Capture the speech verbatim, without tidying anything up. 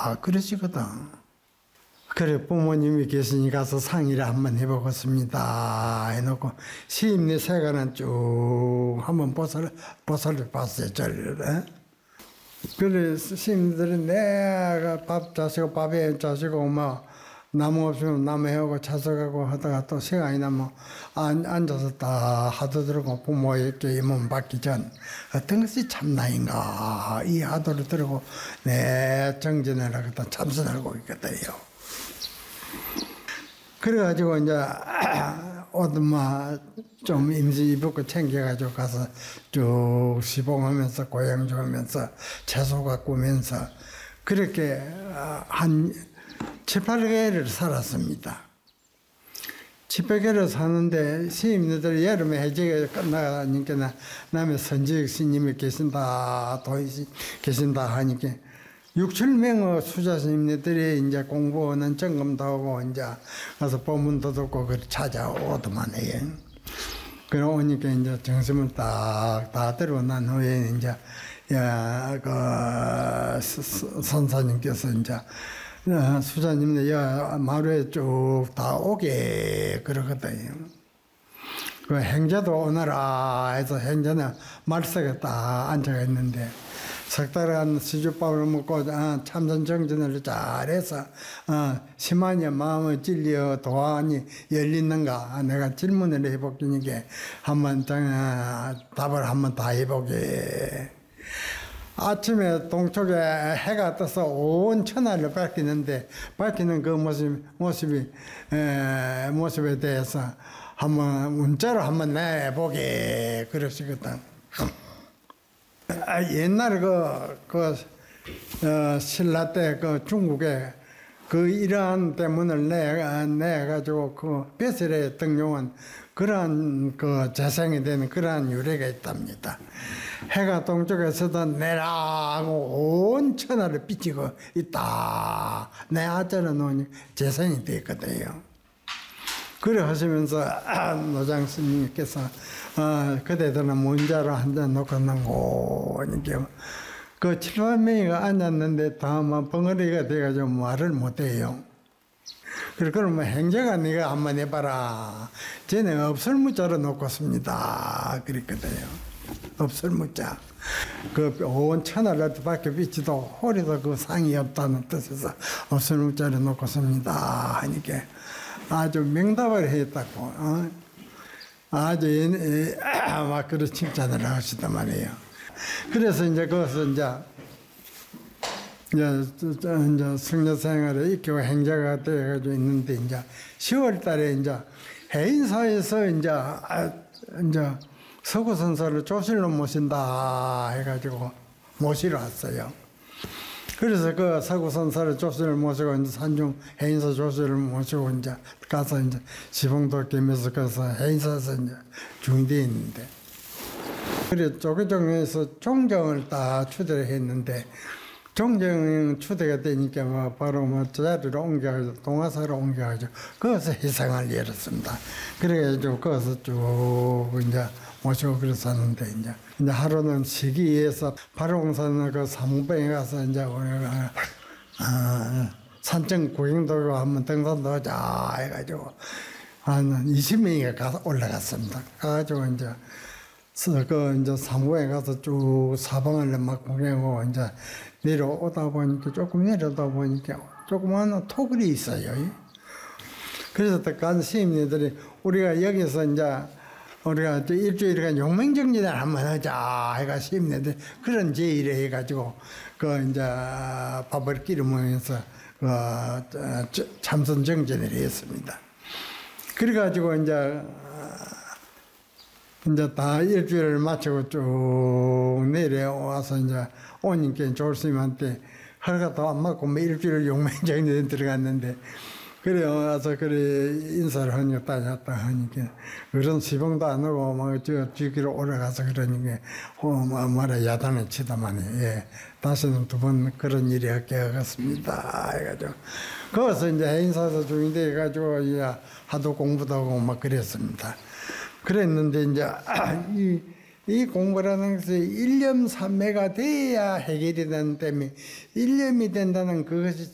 그러시거든. 그래, 부모님이 계시니 가서 상의를 한번 해보겠습니다. 해놓고, 시임네 세간은 쭉 한번 보살, 보살을 봤어요, 저를. 그래, 시임들이 내가 밥 자시고, 밥에 자시고, 막, 나무 없으면 나무 해오고 차석하고 하다가 또 시간이 나면 앉아서 다 하도들고 부모에게 임원 받기 전 어떤 것이 참나인가 이 하도를 들고 내 정진을 하겠다 참선하고 있거든요. 그래가지고 이제 옷만 좀 임시 입고 챙겨가지고 가서 쭉 시봉하면서 고향 좋으면서 채소 가꾸면서 그렇게 한 칠, 팔 개월을 살았습니다. 칠, 팔 개월을 사는데 스님들 여름에 해제가 끝나니까 남의 선지익 스님이 계신다, 도의시 계신다 하니까 육, 칠 명의 수자 스님들이 이제 공부하는 점검도 하고 이제 가서 법문도 듣고 그 찾아오더만 해요. 그러고 오니까 이제 정심을 딱, 다 들고 난 후에 이제, 야, 그, 선사님께서 이제 수자님네 야 마루에 쭉 다 오게 그러거든요. 그 행자도 오너라 해서 행자는 말석에 딱 앉아 있는데 석달간 시주밥을 먹고 어, 참선 정진을 잘해서 어, 심하냐 마음의 진리와 도안이 열리는가 내가 질문을 해보니까 한번 어, 답을 한번 다 해보게. 아침에 동쪽에 해가 떠서 온 천하를 밝히는데 밝히는 그 모습, 모습이 에, 모습에 대해서 한번 문자로 한번 내보게 그러시거든. 아, 옛날에 그, 그 어, 신라 때 그 중국에 그 이러한 때문을 내, 내가지고 그 벼슬에 등용한 그러한 그 재생이 되는 그러한 유래가 있답니다. 해가 동쪽에서도 내라고 온 천하를 비치고 있다. 내 아자는 오니 재생이 되었거든요. 그래 하시면서 아, 노장 스님께서 어, 그대들은 문자로 한잔 놓고 놓고 이렇게 그 칠, 팔 명이가 앉았는데 다만 벙어리가 돼가지고 말을 못해요. 그래, 그러면 행자가 네가 한번 해봐라. 쟤는 없을무자로 놓고습니다. 그랬거든요. 없을무자. 그 온 천하를 밖에 비치도 홀에도 그 상이 없다는 뜻에서 없을무자로 놓고습니다. 하니까 아주 명답을 했다고. 어? 아주 에, 아, 막 그런 칭찬을 하시단 말이에요. 그래서 이제 거기서 이제 이제, 이제 승려 생활에 익히고 행자가 되어가지고 있는데, 이제 시월 달에 이제 해인사에서 이제, 아, 이제 서구선사를 조실로 모신다 해가지고 모시러 왔어요. 그래서 그 서구선사를 조실을 모시고 이제 산중 해인사 조실을 모시고 이제 가서 이제 지봉도 겸해서 가서 해인사에서 이제 중대에 있는데, 그래 조계종에서 종정을 다 추대를 했는데, 종정 추대가 되니까 뭐 바로 뭐 자리로 옮겨가지고 동화사로 옮겨가지고 거기서 회상을 열었습니다. 그래가지고 거기서 쭉 이제 모시고 그랬었는데 이제 이제 하루는 쉬기 위해서 발홍산의 그 사무방에 가서 이제 우리가 아, 산청 구경도 한번 등산도 하자 해가지고 한 이십 명이 가서 올라갔습니다. 가가지고 이제 그 이제 사무방에 가서 쭉 사방을 막 구경하고 이제 내려오다 보니까 조금 내려오다 보니까 조그마한 토굴이 있어요. 그래서 간 스님들이 우리가 여기서 이제 우리가 일주일간 용맹정진을 한번 하자 해가 스님들 그런 제의를 해가지고 그 이제 밥을 끼르면서 그 참선 정진을 했습니다. 그래가지고 이제 이제 다 일주일을 마치고 쭉 내려와서 이제 오니까 조스님한테 허가 더 안 맞고 뭐 일주일 용맹정진에 들어갔는데 그래 와서 그래 인사를 하니까 따졌다 하니까 그런 시봉도 안 하고 막저 지기로 올라가서 그러니까 어 뭐라 야단을 치다만 예 다시는 두 번 그런 일이 없게 하겠습니다 해가지고 거기서 이제 해인사서 중인데 해가지고 이제 하도 공부도 하고 막 그랬습니다. 그랬는데 이제 이 이 공부라는 것이 일념삼매가 돼야 해결이 되는 때문에 일념이 된다는 그것이